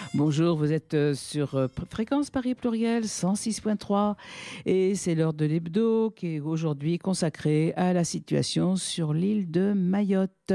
Bonjour, vous êtes sur Fréquence Paris Pluriel 106.3 et c'est l'heure de l'hebdo qui est aujourd'hui consacrée à la situation sur l'île de Mayotte.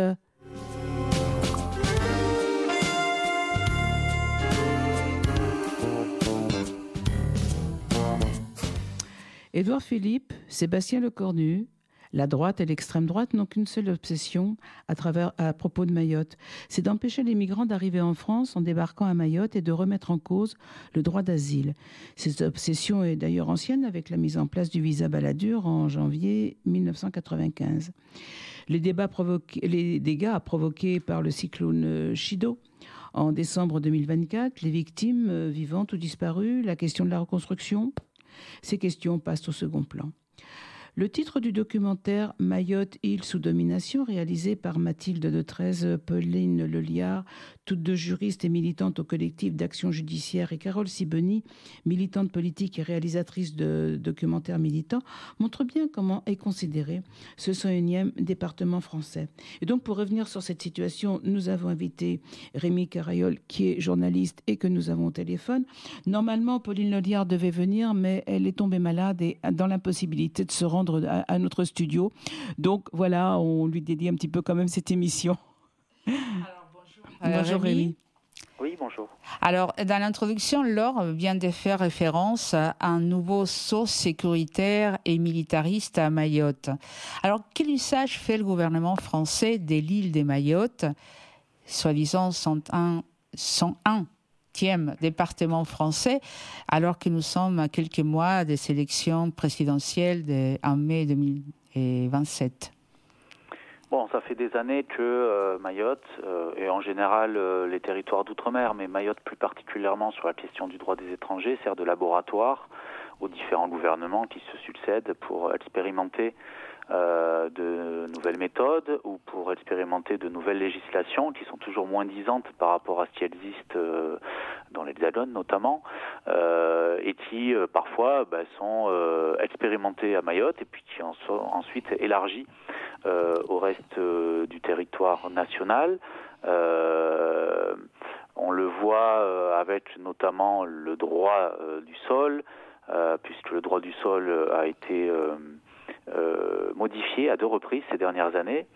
Édouard Philippe, Sébastien Lecornu, la droite et l'extrême droite n'ont qu'une seule obsession à propos de Mayotte. C'est d'empêcher les migrants d'arriver en France en débarquant à Mayotte et de remettre en cause le droit d'asile. Cette obsession est d'ailleurs ancienne avec la mise en place du visa Balladur en janvier 1995. Les dégâts provoqués par le cyclone Chido en décembre 2024, les victimes vivantes ou disparues, la question de la reconstruction, ces questions passent au second plan. Le titre du documentaire « Mayotte, île sous domination » réalisé par Mathilde Detreze, Pauline Leliard, toutes deux juristes et militantes au collectif d'action judiciaire, et Carole Sibony, militante politique et réalisatrice de documentaires militants, montre bien comment est considéré ce 101e département français. Et donc pour revenir sur cette situation, nous avons invité Rémi Carayol, qui est journaliste et que nous avons au téléphone. Normalement, Pauline Leliard devait venir, mais elle est tombée malade et dans l'impossibilité de se rendre à notre studio. Donc voilà, on lui dédie un petit peu quand même cette émission. Alors, bonjour. Bonjour Rémi. Oui, bonjour. Alors, dans l'introduction, Laure vient de faire référence à un nouveau saut sécuritaire et militariste à Mayotte. Alors, quel usage fait le gouvernement français de l'île de Mayotte, soi-disant 101e département français, alors que nous sommes à quelques mois des élections présidentielles en mai 2027? Bon, ça fait des années que Mayotte, et en général les territoires d'outre-mer, mais Mayotte plus particulièrement sur la question du droit des étrangers, sert de laboratoire aux différents gouvernements qui se succèdent pour expérimenter de nouvelles méthodes ou pour expérimenter de nouvelles législations qui sont toujours moins disantes par rapport à ce qui existe dans l'Hexagone notamment, et qui parfois sont expérimentées à Mayotte et puis qui en sont ensuite élargies au reste du territoire national. On le voit avec notamment le droit du sol, puisque le droit du sol a été modifié à 2 reprises ces dernières années,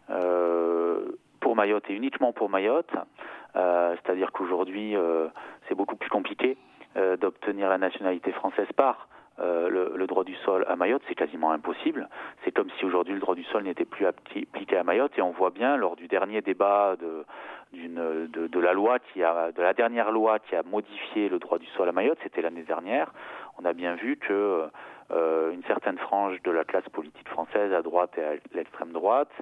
pour Mayotte et uniquement pour Mayotte, c'est-à-dire qu'aujourd'hui c'est beaucoup plus compliqué d'obtenir la nationalité française par le droit du sol à Mayotte, c'est quasiment impossible. C'est comme si aujourd'hui le droit du sol n'était plus appliqué à Mayotte, et on voit bien lors du dernier débat de la dernière loi qui a modifié le droit du sol à Mayotte, c'était l'année dernière, on a bien vu que une certaine frange de la classe politique française, à droite et à l'extrême droite,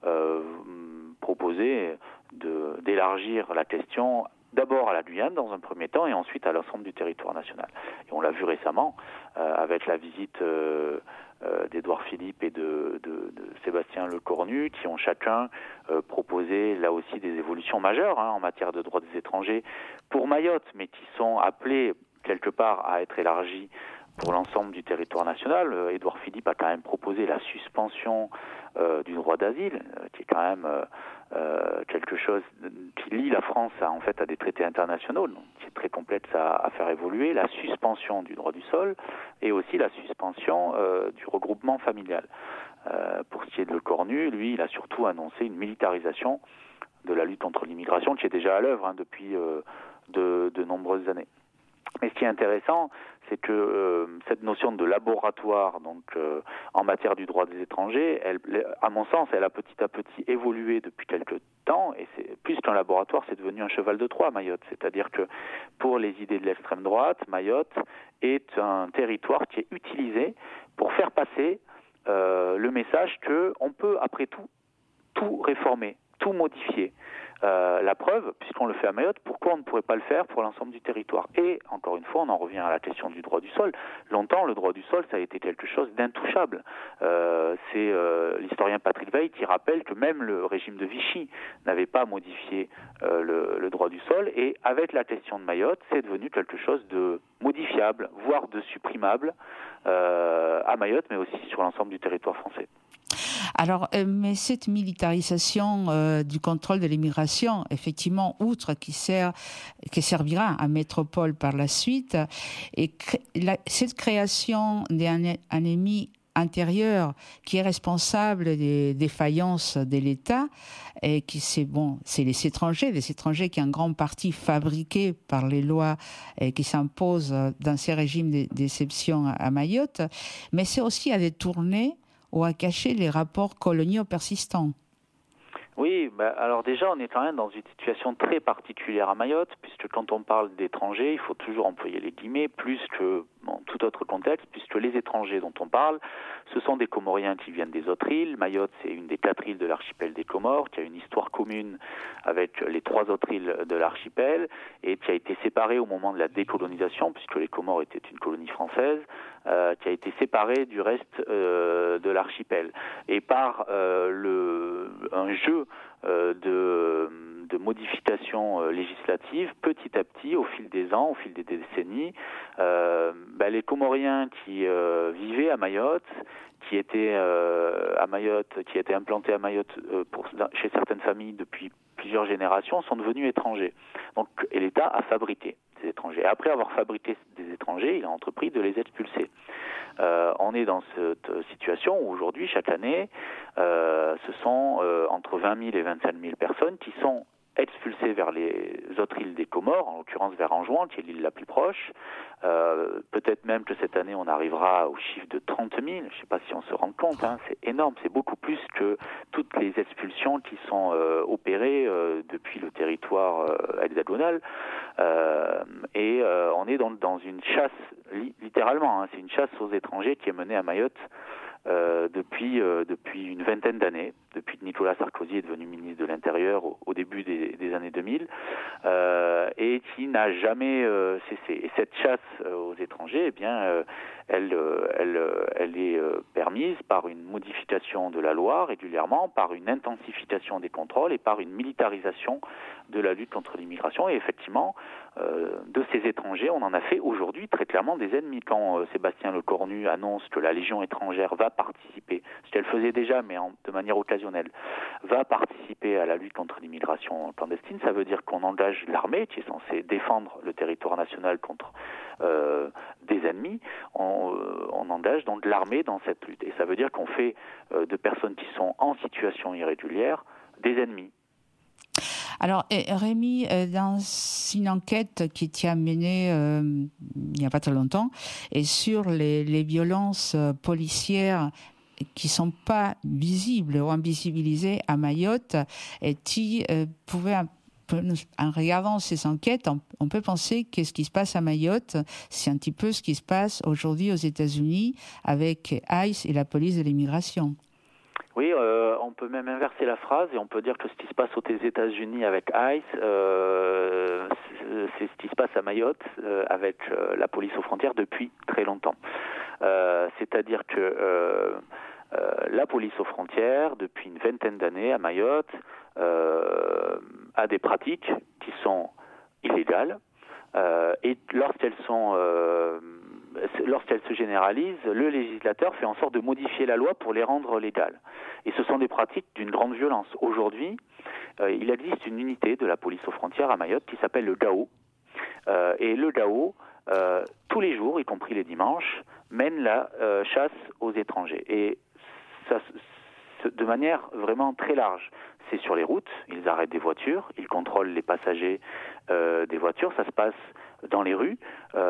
proposait d'élargir la question d'abord à la Guyane dans un premier temps et ensuite à l'ensemble du territoire national. Et on l'a vu récemment avec la visite d'Édouard Philippe et de Sébastien Lecornu, qui ont chacun proposé là aussi des évolutions majeures en matière de droit des étrangers pour Mayotte, mais qui sont appelés quelque part à être élargis pour l'ensemble du territoire national. Édouard Philippe a quand même proposé la suspension du droit d'asile, qui est quand même quelque chose qui lie la France à des traités internationaux, donc c'est très complexe à faire évoluer, la suspension du droit du sol et aussi la suspension du regroupement familial. Pour ce qui est de Lecornu, lui, il a surtout annoncé une militarisation de la lutte contre l'immigration qui est déjà à l'œuvre depuis de nombreuses années. Mais ce qui est intéressant, c'est que cette notion de laboratoire, en matière du droit des étrangers, à mon sens, elle a petit à petit évolué depuis quelques temps, et plus qu'un laboratoire, c'est devenu un cheval de Troie, Mayotte. C'est-à-dire que pour les idées de l'extrême droite, Mayotte est un territoire qui est utilisé pour faire passer le message qu'on peut, après tout réformer, tout modifier. La preuve, puisqu'on le fait à Mayotte, pourquoi on ne pourrait pas le faire pour l'ensemble du territoire? Et encore une fois, on en revient à la question du droit du sol. Longtemps, le droit du sol, ça a été quelque chose d'intouchable. C'est l'historien Patrick Veil qui rappelle que même le régime de Vichy n'avait pas modifié le droit du sol. Et avec la question de Mayotte, c'est devenu quelque chose de modifiable, voire de supprimable à Mayotte, mais aussi sur l'ensemble du territoire français. Alors, mais cette militarisation du contrôle de l'immigration, effectivement, outre qui servira à métropole par la suite, et cette création d'un ennemi intérieur qui est responsable des défaillances de l'État et qui c'est les étrangers qui en grande partie fabriqués par les lois qui s'imposent dans ces régimes d'exception à Mayotte, mais c'est aussi à détourner ou à cacher les rapports coloniaux persistants. Oui, alors déjà, on est quand même dans une situation très particulière à Mayotte, puisque quand on parle d'étrangers, il faut toujours employer les guillemets, plus que dans tout autre contexte, puisque les étrangers dont on parle, ce sont des Comoriens qui viennent des autres îles. Mayotte, c'est une des 4 îles de l'archipel des Comores, qui a une histoire commune avec les 3 autres îles de l'archipel, et qui a été séparée au moment de la décolonisation, puisque les Comores étaient une colonie française, qui a été séparée du reste de l'archipel. Et par un jeu de modifications législatives, petit à petit, au fil des ans, au fil des décennies, les Comoriens qui vivaient à Mayotte, qui étaient implantés à Mayotte chez certaines familles depuis plusieurs générations, sont devenus étrangers. Donc, et l'État a fabriqué des étrangers. Et après avoir fabriqué des étrangers, il a entrepris de les expulser. On est dans cette situation où aujourd'hui, chaque année, ce sont entre 20 000 et 25 000 personnes qui sont expulsés vers les autres îles des Comores, en l'occurrence vers Anjouan, qui est l'île la plus proche. Peut-être même que cette année, on arrivera au chiffre de 30 000. Je ne sais pas si on se rend compte, c'est énorme. C'est beaucoup plus que toutes les expulsions qui sont opérées depuis le territoire hexagonal. Et on est dans une chasse, littéralement, c'est une chasse aux étrangers qui est menée à Mayotte depuis une vingtaine d'années, depuis que Nicolas Sarkozy est devenu ministre de l'Intérieur au début des années 2000, et qui n'a jamais cessé. Et cette chasse aux étrangers, elle est permise par une modification de la loi régulièrement, par une intensification des contrôles et par une militarisation de la lutte contre l'immigration. Et effectivement, de ces étrangers, on en a fait aujourd'hui très clairement des ennemis. Quand Sébastien Lecornu annonce que la Légion étrangère va participer, ce qu'elle faisait déjà, mais de manière occasionnelle, va participer à la lutte contre l'immigration clandestine, ça veut dire qu'on engage l'armée, qui est censée défendre le territoire national contre des ennemis. On engage donc l'armée dans cette lutte. Et ça veut dire qu'on fait de personnes qui sont en situation irrégulière des ennemis. Alors, Rémi, dans une enquête qui t'a menée il n'y a pas très longtemps, et sur les violences policières qui ne sont pas visibles ou invisibilisées à Mayotte, et tu pouvais, en regardant ces enquêtes, on peut penser que ce qui se passe à Mayotte, c'est un petit peu ce qui se passe aujourd'hui aux États-Unis avec ICE et la police de l'immigration. Oui, on peut même inverser la phrase et on peut dire que ce qui se passe aux États-Unis avec ICE, c'est ce qui se passe à Mayotte avec la police aux frontières depuis très longtemps. C'est-à-dire que la police aux frontières, depuis une vingtaine d'années à Mayotte, a des pratiques qui sont illégales et lorsqu'elles se généralisent, le législateur fait en sorte de modifier la loi pour les rendre légales. Et ce sont des pratiques d'une grande violence. Aujourd'hui, il existe une unité de la police aux frontières à Mayotte qui s'appelle le GAO. Et le GAO, tous les jours, y compris les dimanches, mène la chasse aux étrangers. Et ça, de manière vraiment très large. C'est sur les routes, ils arrêtent des voitures, ils contrôlent les passagers des voitures, ça se passe dans les rues,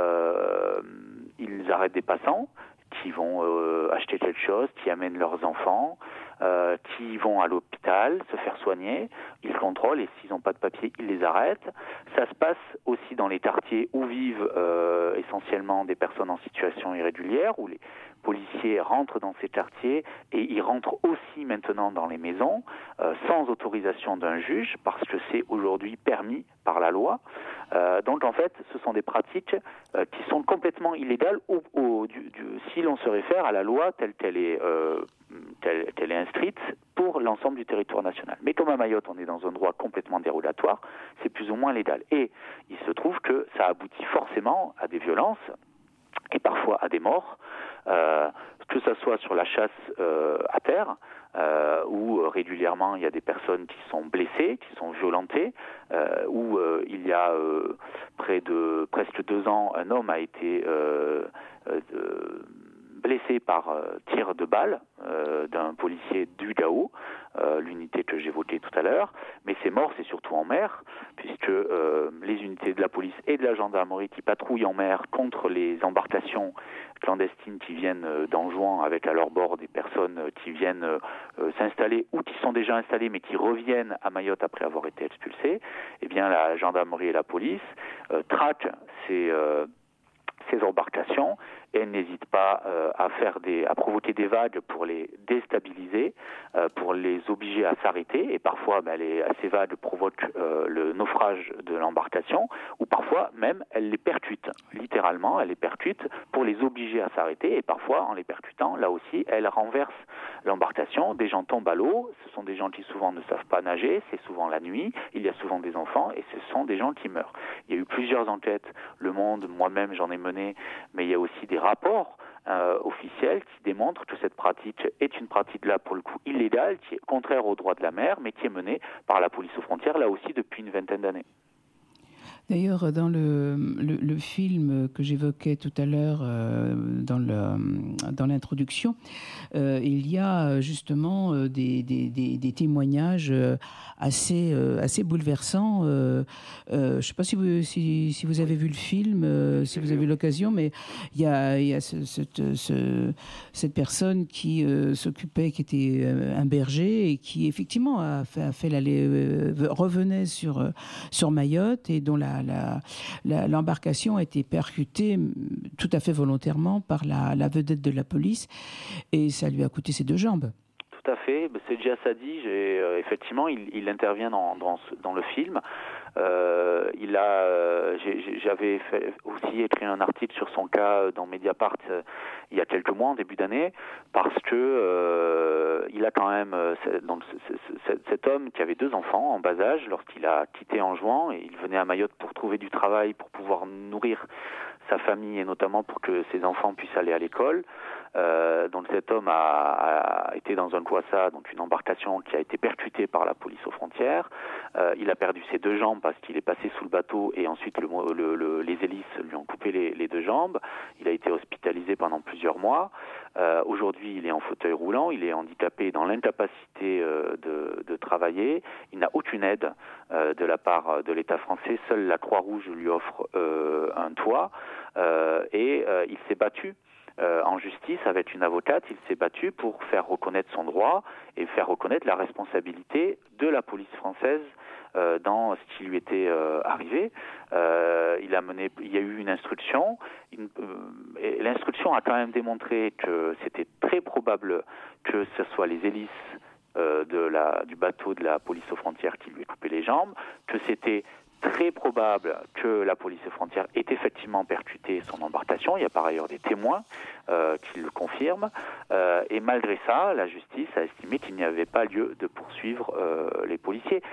ils arrêtent des passants qui vont acheter quelque chose, qui amènent leurs enfants, qui vont à l'hôpital se faire soigner, ils contrôlent et s'ils n'ont pas de papier, ils les arrêtent. Ça se passe aussi dans les quartiers où vivent essentiellement des personnes en situation irrégulière, où les policiers rentrent dans ces quartiers et ils rentrent aussi maintenant dans les maisons sans autorisation d'un juge parce que c'est aujourd'hui permis par la loi. Donc en fait, ce sont des pratiques qui sont complètement illégales si l'on se réfère à la loi telle qu'elle est inscrite pour l'ensemble du territoire national. Mais comme à Mayotte, on est dans un droit complètement dérogatoire, c'est plus ou moins légal. Et il se trouve que ça aboutit forcément à des violences et parfois à des morts, que ce soit sur la chasse à terre, où régulièrement il y a des personnes qui sont blessées, qui sont violentées, où il y a presque 2 ans, un homme a été blessé par tir de balle d'un policier du Gao, l'unité que j'évoquais tout à l'heure, mais ces morts, c'est surtout en mer, puisque les unités de la police et de la gendarmerie qui patrouillent en mer contre les embarcations clandestines qui viennent d'Anjouan avec à leur bord des personnes qui viennent s'installer ou qui sont déjà installées mais qui reviennent à Mayotte après avoir été expulsées, eh bien la gendarmerie et la police traquent ces embarcations et elles n'hésitent pas à provoquer des vagues pour les déstabiliser, pour les obliger à s'arrêter, et parfois ces vagues provoquent le naufrage de l'embarcation, ou parfois même elles les percutent, littéralement elles les percutent pour les obliger à s'arrêter, et parfois en les percutant, là aussi, elles renversent l'embarcation, des gens tombent à l'eau, ce sont des gens qui souvent ne savent pas nager, c'est souvent la nuit, il y a souvent des enfants, et ce sont des gens qui meurent. Il y a eu plusieurs enquêtes, Le Monde, moi-même j'en ai mené, mais il y a aussi des rapports officiels qui démontrent que cette pratique est une pratique là pour le coup illégale, qui est contraire au droit de la mer, mais qui est menée par la police aux frontières là aussi depuis une vingtaine d'années. D'ailleurs, dans le film que j'évoquais tout à l'heure, dans l'introduction, il y a justement des témoignages assez bouleversants. Je ne sais pas si vous avez vu le film, si vous avez eu l'occasion, mais il y a cette personne qui s'occupait, qui était un berger et qui effectivement revenait sur Mayotte et dont l'embarcation a été percutée tout à fait volontairement par la vedette de la police et ça lui a coûté ses 2 jambes. Tout à fait, c'est Djassadi, effectivement, il intervient dans le film. J'avais aussi écrit un article sur son cas dans Mediapart il y a quelques mois, en début d'année, parce que il a quand même cet homme qui avait 2 enfants en bas âge lorsqu'il a quitté Anjouan, et il venait à Mayotte pour trouver du travail, pour pouvoir nourrir sa famille et notamment pour que ses enfants puissent aller à l'école. Donc cet homme a été dans un kwassa, donc une embarcation qui a été percutée par la police aux frontières. Il a perdu ses 2 jambes parce qu'il est passé sous le bateau et ensuite les hélices lui ont coupé les 2 jambes. Il a été hospitalisé pendant plusieurs mois. Aujourd'hui, il est en fauteuil roulant, il est handicapé dans l'incapacité de travailler. Il n'a aucune aide de la part de l'État français. Seule la Croix-Rouge lui offre un toit et il s'est battu. En justice avec une avocate, il s'est battu pour faire reconnaître son droit et faire reconnaître la responsabilité de la police française dans ce qui lui était arrivé. Il y a eu une instruction. Et l'instruction a quand même démontré que c'était très probable que ce soit les hélices du bateau de la police aux frontières qui lui ait coupé les jambes, que c'était très probable que la police aux frontières ait effectivement percuté son embarcation. Il y a par ailleurs des témoins qui le confirment. Et malgré ça, la justice a estimé qu'il n'y avait pas lieu de poursuivre les policiers.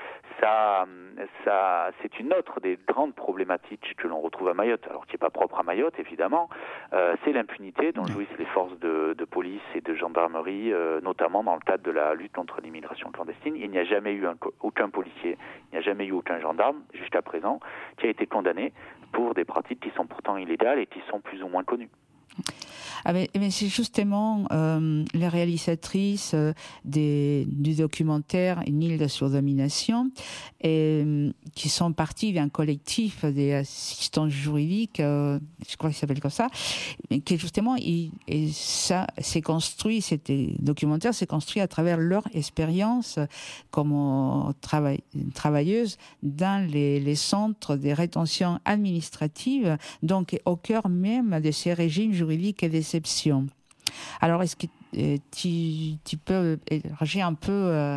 C'est une autre des grandes problématiques que l'on retrouve à Mayotte, alors qui n'est pas propre à Mayotte, évidemment. C'est l'impunité dont jouissent les forces de police et de gendarmerie, notamment dans le cadre de la lutte contre l'immigration clandestine. Il n'y a jamais eu aucun policier, il n'y a jamais eu aucun gendarme, jusqu'à présent, qui a été condamné pour des pratiques qui sont pourtant illégales et qui sont plus ou moins connues. Ah mais c'est justement les réalisatrices du documentaire Une île sur domination qui sont parties d'un collectif des assistants juridiques, je crois qu'il s'appelle comme ça, qui justement ça s'est construit, cet documentaire s'est construit à travers leur expérience comme travailleuses dans les centres de rétention administrative, donc au cœur même de ces régimes juridiques et d'exception. Alors, est-ce que tu peux élargir un peu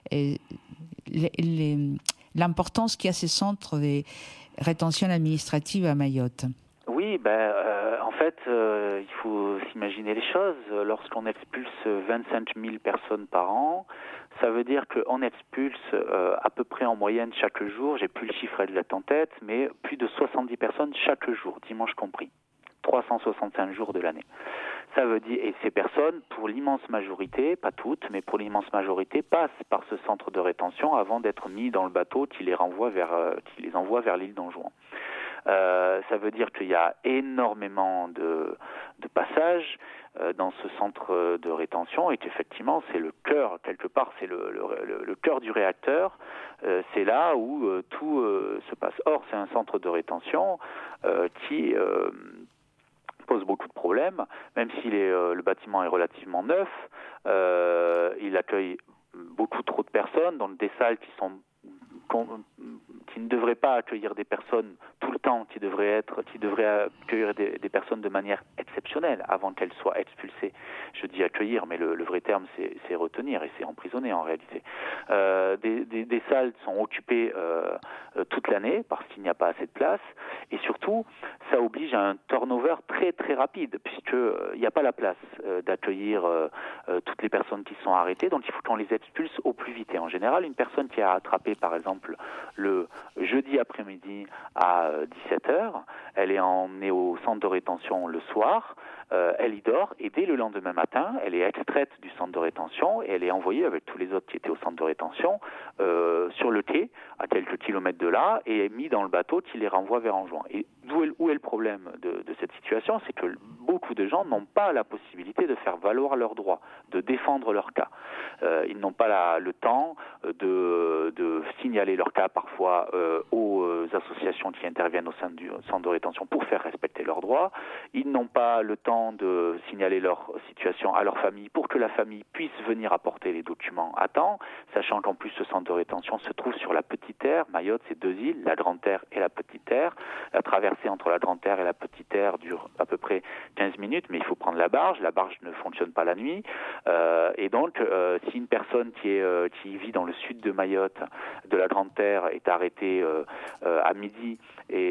l'importance qu'il y a ces centres de rétention administrative à Mayotte? Oui, en fait, il faut s'imaginer les choses. Lorsqu'on expulse 25 000 personnes par an, ça veut dire qu'on expulse à peu près en moyenne chaque jour, j'ai plus le chiffre exact en tête, mais plus de 70 personnes chaque jour, dimanche compris. 365 jours de l'année. Ça veut dire, et ces personnes, pour l'immense majorité, pas toutes, mais pour l'immense majorité, passent par ce centre de rétention avant d'être mis dans le bateau qui les envoie vers l'île d'Anjouan. Ça veut dire qu'il y a énormément de passages dans ce centre de rétention et qu'effectivement c'est le cœur, quelque part c'est le cœur du réacteur, c'est là où tout se passe. Or c'est un centre de rétention qui pose beaucoup de problèmes, même si le bâtiment est relativement neuf, il accueille beaucoup trop de personnes dans des salles qui ne devraient pas accueillir des personnes tout le temps, qui devraient accueillir des personnes de manière exceptionnelle avant qu'elles soient expulsées. Je dis accueillir, mais le vrai terme c'est retenir et c'est emprisonner en réalité. Des salles sont occupées toute l'année parce qu'il n'y a pas assez de place et surtout ça oblige à un turnover très très rapide puisqu'il n'y a pas la place d'accueillir toutes les personnes qui sont arrêtées, donc il faut qu'on les expulse au plus vite. Et en général, une personne qui est attrapée par exemple le jeudi après-midi à 17h, elle est emmenée au centre de rétention le soir, elle y dort et dès le lendemain matin, elle est extraite du centre de rétention et elle est envoyée avec tous les autres qui étaient au centre de rétention sur le quai à quelques kilomètres de là et est mise dans le bateau qui les renvoie vers Anjouan. Et où est le problème de cette situation? C'est que beaucoup de gens n'ont pas la possibilité de faire valoir leurs droits, de défendre leur cas. Ils n'ont pas le temps de signaler leur cas parfois aux associations qui interviennent au sein du centre de rétention pour faire respecter leurs droits. Ils n'ont pas le temps de signaler leur situation à leur famille pour que la famille puisse venir apporter les documents à temps, sachant qu'en plus ce centre de rétention se trouve sur la Petite Terre. Mayotte, c'est 2 îles, la Grande Terre et la Petite Terre. La traversée entre la Grande Terre et la Petite Terre dure à peu près 15 minutes, mais il faut prendre la barge. La barge ne fonctionne pas la nuit. Et donc, si une personne qui vit dans le sud de Mayotte, de la Grande Terre, est arrêtée à midi,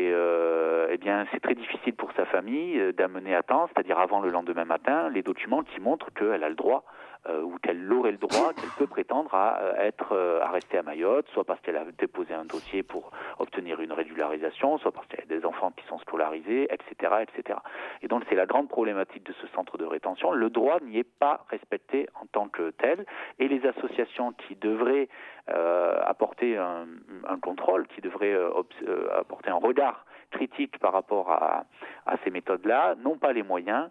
eh bien, c'est très difficile pour sa famille d'amener à temps, c'est-à-dire avant le lendemain matin, les documents qui montrent qu'elle a le droit ou qu'elle aurait le droit, qu'elle peut prétendre à rester à Mayotte, soit parce qu'elle a déposé un dossier pour obtenir une régularisation, soit parce qu'elle a des enfants qui sont scolarisés, etc., etc. Et donc c'est la grande problématique de ce centre de rétention. Le droit n'y est pas respecté en tant que tel, et les associations qui devraient apporter un contrôle, qui devraient apporter un regard critique par rapport à ces méthodes-là, n'ont pas les moyens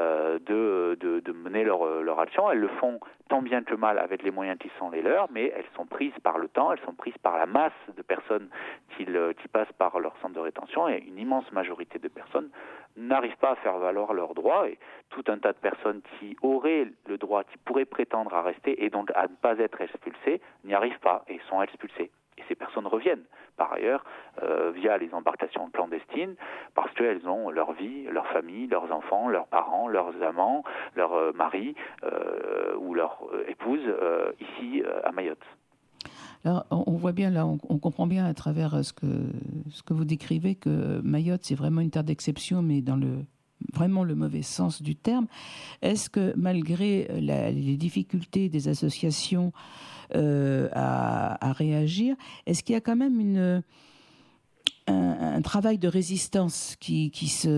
de mener leur action. Elles le font tant bien que mal avec les moyens qui sont les leurs, mais elles sont prises par le temps, elles sont prises par la masse de personnes qui passent par leur centre de rétention, et une immense majorité de personnes n'arrivent pas à faire valoir leurs droits, et tout un tas de personnes qui auraient le droit, qui pourraient prétendre à rester et donc à ne pas être expulsées, n'y arrivent pas et sont expulsées. Et ces personnes reviennent, par ailleurs, via les embarcations clandestines, parce qu'elles ont leur vie, leur famille, leurs enfants, leurs parents, leurs amants, leurs maris ou leurs épouses ici à Mayotte. Alors, on voit bien là, on comprend bien à travers ce que vous décrivez que Mayotte, c'est vraiment une terre d'exception, mais dans vraiment le mauvais sens du terme. Est-ce que malgré les difficultés des associations à réagir, est-ce qu'il y a quand même un travail de résistance qui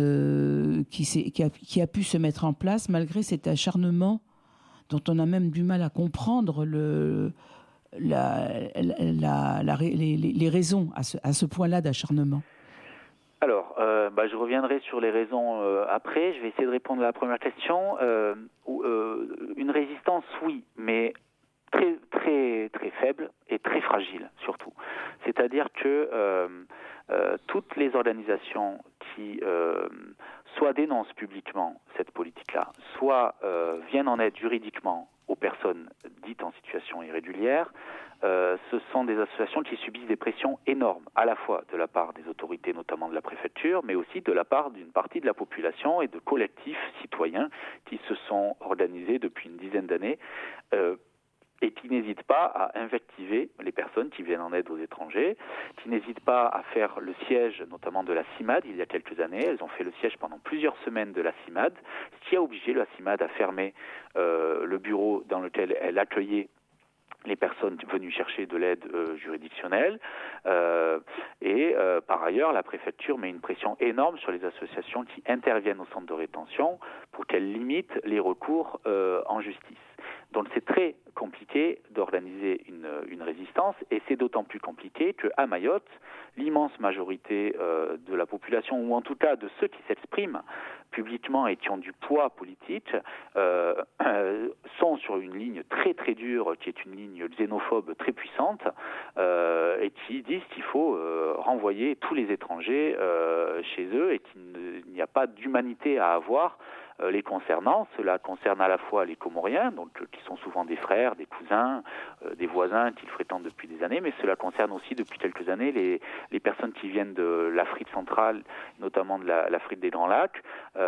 a pu se mettre en place malgré cet acharnement dont on a même du mal à comprendre les raisons à ce point-là d'acharnement? Alors, je reviendrai sur les raisons après. Je vais essayer de répondre à la première question. Une résistance, oui, mais très, très, très faible et très fragile, surtout. C'est-à-dire que toutes les organisations qui soit dénoncent publiquement cette politique-là, soit viennent en aide juridiquement aux personnes dites en situation irrégulière, ce sont des associations qui subissent des pressions énormes, à la fois de la part des autorités, notamment de la préfecture, mais aussi de la part d'une partie de la population et de collectifs citoyens qui se sont organisés depuis une dizaine d'années et qui n'hésite pas à invectiver les personnes qui viennent en aide aux étrangers, qui n'hésite pas à faire le siège notamment de la CIMAD il y a quelques années. Elles ont fait le siège pendant plusieurs semaines de la CIMAD, ce qui a obligé la CIMAD à fermer le bureau dans lequel elle accueillait les personnes venues chercher de l'aide juridictionnelle. Par ailleurs, la préfecture met une pression énorme sur les associations qui interviennent au centre de rétention pour qu'elles limitent les recours en justice. Donc c'est très compliqué d'organiser une résistance, et c'est d'autant plus compliqué qu'à Mayotte, l'immense majorité de la population, ou en tout cas de ceux qui s'expriment publiquement et qui ont du poids politique, sont sur une ligne très très dure, qui est une ligne xénophobe très puissante, et qui disent qu'il faut renvoyer tous les étrangers chez eux, et qu'il n'y a pas d'humanité à avoir les concernant. Cela concerne à la fois les Comoriens, donc qui sont souvent des frères, des cousins, des voisins qu'ils fréquentent depuis des années, mais cela concerne aussi depuis quelques années les personnes qui viennent de l'Afrique centrale, notamment de l'Afrique des Grands Lacs,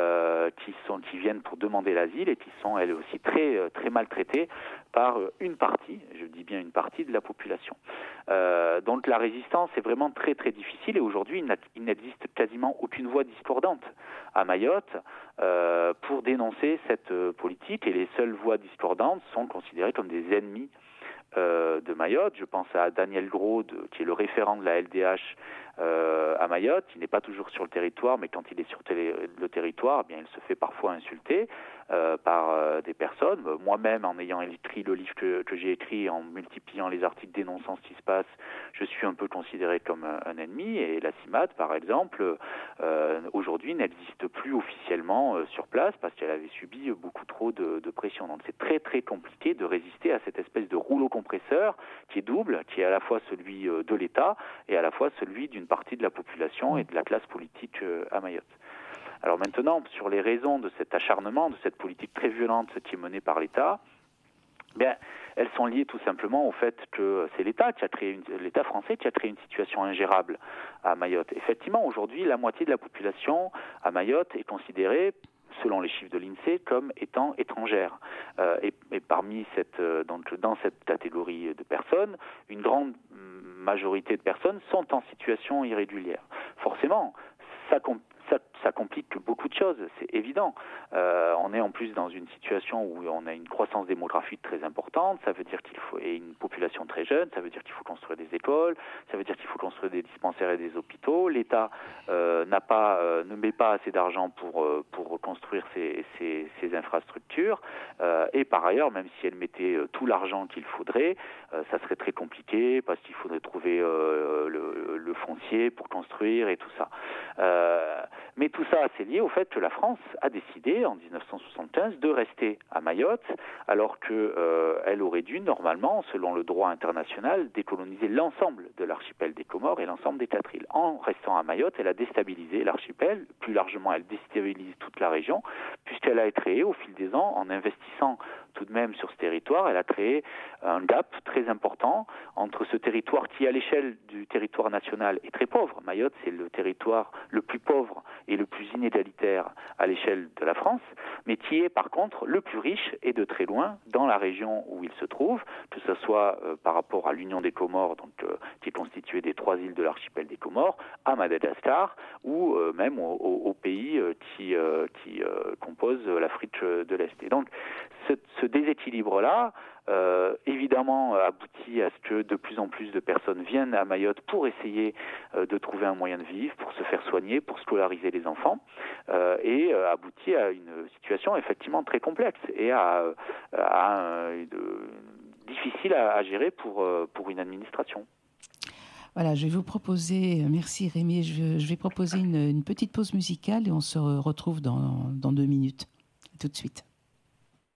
qui viennent pour demander l'asile et qui sont elles aussi très très maltraitées par une partie, je dis bien une partie de la population. Donc la résistance est vraiment très très difficile, et aujourd'hui il n'existe quasiment aucune voix discordante à Mayotte pour dénoncer cette politique, et les seules voix discordantes sont considérées comme des ennemis de Mayotte. Je pense à Daniel Gros, qui est le référent de la LDH à Mayotte. Il n'est pas toujours sur le territoire, mais quand il est sur le territoire, eh bien, il se fait parfois insulter par des personnes. Moi-même, en ayant écrit le livre que j'ai écrit, en multipliant les articles dénonçant ce qui se passe, je suis un peu considéré comme un ennemi. Et la CIMAD, par exemple, aujourd'hui n'existe plus officiellement sur place parce qu'elle avait subi beaucoup trop de pression. Donc c'est très très compliqué de résister à cette espèce de rouleau compresseur qui est double, qui est à la fois celui de l'État et à la fois celui d'une partie de la population et de la classe politique à Mayotte. Alors maintenant, sur les raisons de cet acharnement, de cette politique très violente qui est menée par l'État, bien, elles sont liées tout simplement au fait que c'est l'État français qui a créé une situation ingérable à Mayotte. Effectivement, aujourd'hui, la moitié de la population à Mayotte est considérée, selon les chiffres de l'INSEE, comme étant étrangère. Et parmi dans cette catégorie de personnes, une grande majorité de personnes sont en situation irrégulière. Forcément, ça complique beaucoup de choses, c'est évident. On est en plus dans une situation où on a une croissance démographique très importante, ça veut dire et une population très jeune, ça veut dire qu'il faut construire des écoles, ça veut dire qu'il faut construire des dispensaires et des hôpitaux. L'État ne met pas assez d'argent pour construire ces infrastructures, et par ailleurs, même si elle mettait tout l'argent qu'il faudrait, ça serait très compliqué parce qu'il faudrait trouver le foncier pour construire et tout ça. Mais tout ça, c'est lié au fait que la France a décidé, en 1975, de rester à Mayotte, alors qu'elle aurait dû, normalement, selon le droit international, décoloniser l'ensemble de l'archipel des Comores et l'ensemble des 4 îles. En restant à Mayotte, elle a déstabilisé l'archipel, plus largement, elle déstabilise toute la région, puisqu'elle a créé, au fil des ans, en investissant tout de même sur ce territoire, elle a créé un gap très important entre ce territoire qui, à l'échelle du territoire national, est très pauvre. Mayotte, c'est le territoire le plus pauvre et le plus inégalitaire à l'échelle de la France, mais qui est par contre le plus riche et de très loin dans la région où il se trouve, que ce soit par rapport à l'Union des Comores, qui est constituée des 3 îles de l'archipel des Comores, à Madagascar, ou même aux pays qui composent l'Afrique de l'Est. Et donc, ce déséquilibre-là, évidemment, aboutit à ce que de plus en plus de personnes viennent à Mayotte pour essayer de trouver un moyen de vivre, pour se faire soigner, pour scolariser les enfants, et aboutit à une situation effectivement très complexe et difficile à gérer pour une administration. Voilà, je vais vous proposer, merci Rémi, je vais proposer une petite pause musicale et on se retrouve dans 2 minutes. À tout de suite.